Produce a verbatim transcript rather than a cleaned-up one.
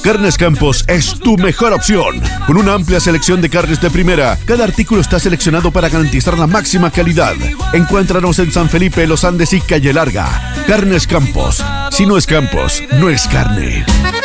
Carnes Campos es tu mejor opción. Con una amplia selección de carnes de primera, cada artículo está seleccionado para garantizar la máxima calidad. Encuéntranos en San Felipe, Los Andes y Calle Larga. Carnes Campos. Si no es Campos, no es carne.